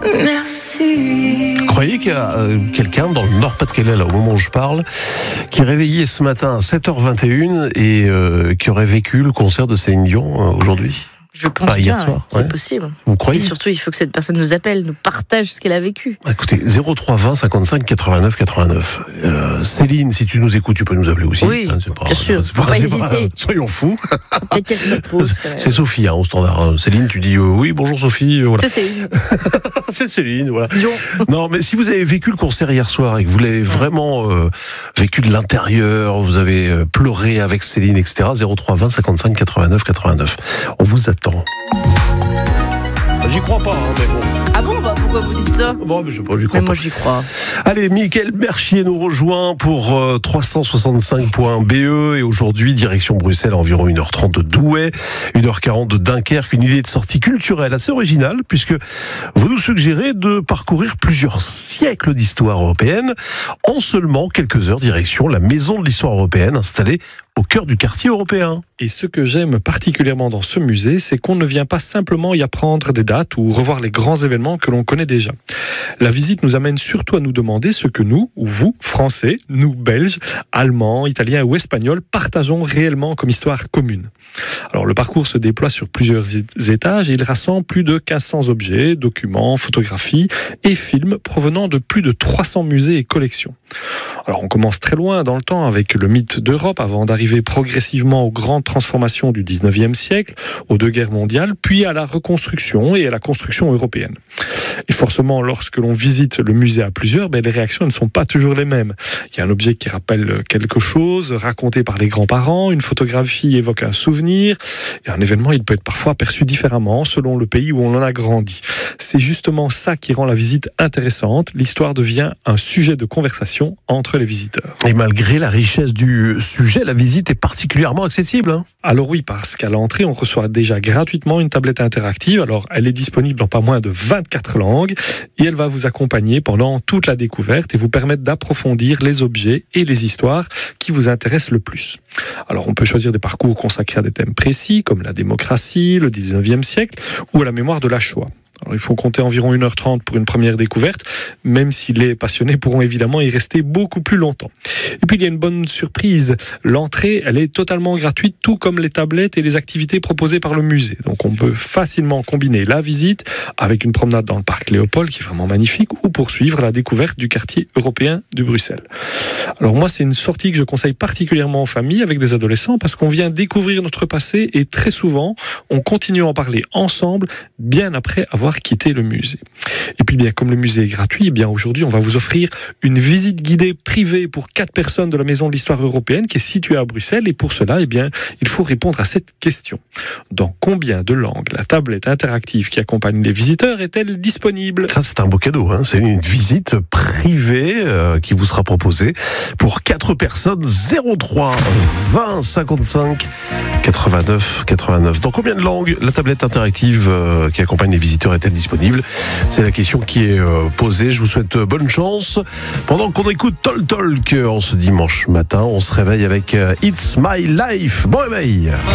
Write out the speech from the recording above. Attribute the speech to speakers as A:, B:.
A: Merci.
B: Croyez qu'il y a quelqu'un dans le Nord-Pas-de-Calais, là, au moment où je parle, qui est réveillé ce matin à 7h21 et qui aurait vécu le concert de Céline Dion aujourd'hui?
C: Je pense
B: Pas hier
C: bien,
B: soir,
C: c'est
B: ouais.
C: possible.
B: Vous
C: Et
B: croyez?
C: surtout, il faut que cette personne nous appelle, nous partage ce qu'elle a vécu.
B: Écoutez, 03 20 55 89 89. Céline, si tu nous écoutes, tu peux nous appeler aussi.
C: Oui,
B: c'est pas,
C: bien sûr.
B: c'est pas-
C: Faut pas
B: c'est pas-
C: hésiter.
B: soyons fous.
C: Peut-être qu'elle se pose. quand même.
B: C'est Sophie, au standard. Céline, tu dis oui, bonjour Sophie. Voilà.
C: Ça, c'est
B: C'est Céline, voilà.
C: Dion.
B: Non, mais si vous avez vécu le concert hier soir et que vous l'avez vraiment vécu de l'intérieur, vous avez pleuré avec Céline, etc. 03 20 55 89 89. On vous attend. J'y crois pas, hein, mais bon.
C: Ah bon, bah, pourquoi vous dites ça?
B: Bon, mais je sais pas, j'y crois
C: Mais
B: pas.
C: moi, j'y crois.
B: Allez, Mickaël Berchier nous rejoint pour 365.be et aujourd'hui, direction Bruxelles, environ 1h30 de Douai, 1h40 de Dunkerque, une idée de sortie culturelle assez originale puisque vous nous suggérez de parcourir plusieurs siècles d'histoire européenne en seulement quelques heures, direction la Maison de l'Histoire européenne installée au cœur du quartier européen.
D: Et ce que j'aime particulièrement dans ce musée, c'est qu'on ne vient pas simplement y apprendre des dates ou revoir les grands événements que l'on connaît déjà. La visite nous amène surtout à nous demander ce que nous, ou vous, Français, nous, Belges, Allemands, Italiens ou Espagnols, partageons réellement comme histoire commune. Alors le parcours se déploie sur plusieurs étages et il rassemble plus de 1500 objets, documents, photographies et films provenant de plus de 300 musées et collections. Alors on commence très loin dans le temps avec le mythe d'Europe avant d'arriver progressivement aux grandes transformations du 19e siècle, aux deux guerres mondiales, puis à la reconstruction et à la construction européenne. Et forcément, lorsque l'on visite le musée à plusieurs, les réactions ne sont pas toujours les mêmes. Il y a un objet qui rappelle quelque chose, raconté par les grands-parents, une photographie évoque un souvenir, et un événement, il peut être parfois perçu différemment selon le pays où on en a grandi. C'est justement ça qui rend la visite intéressante. L'histoire devient un sujet de conversation entre les visiteurs.
B: Et malgré la richesse du sujet, la visite est particulièrement accessible. Hein.
D: Alors oui, parce qu'à l'entrée, on reçoit déjà gratuitement une tablette interactive. Alors, elle est disponible en pas moins de 24 langues et elle va vous accompagner pendant toute la découverte et vous permettre d'approfondir les objets et les histoires qui vous intéressent le plus. Alors, on peut choisir des parcours consacrés à des thèmes précis, comme la démocratie, le 19e siècle ou à la mémoire de la Shoah. Alors, il faut compter environ 1h30 pour une première découverte, même si les passionnés pourront évidemment y rester beaucoup plus longtemps. Et puis, il y a une bonne surprise. L'entrée, elle est totalement gratuite, tout comme les tablettes et les activités proposées par le musée. Donc, on peut facilement combiner la visite avec une promenade dans le parc Léopold, qui est vraiment magnifique, ou poursuivre la découverte du quartier européen de Bruxelles. Alors, moi, c'est une sortie que je conseille particulièrement aux familles avec des adolescents, parce qu'on vient découvrir notre passé et très souvent, on continue à en parler ensemble, bien après avoir quitté le musée. Et puis bien, comme le musée est gratuit, bien aujourd'hui, on va vous offrir une visite guidée privée pour 4 personnes de la Maison de l'Histoire européenne qui est située à Bruxelles. Et pour cela, eh bien, il faut répondre à cette question. Dans combien de langues la tablette interactive qui accompagne les visiteurs est-elle disponible?
B: Ça, c'est un beau cadeau. Hein. C'est une visite privée qui vous sera proposée pour 4 personnes. 03 20 55 89 89. Dans combien de langues la tablette interactive qui accompagne les visiteurs est-elle disponible? C'est la question qui est posée. Je vous souhaite bonne chance. Pendant qu'on écoute Talk Talk en ce dimanche matin, on se réveille avec It's My Life. Bon réveil.